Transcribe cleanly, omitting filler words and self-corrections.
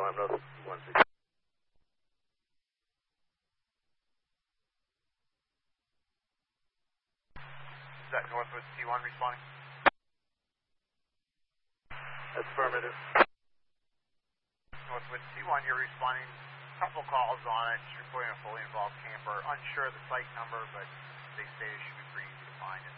Alarm, no 16. Is that Northwood C1 responding? Affirmative. Northwood C1, you're responding. Couple calls on it. Just reporting a fully involved camper. Unsure of the site number, but they say it should be pretty easy to find it.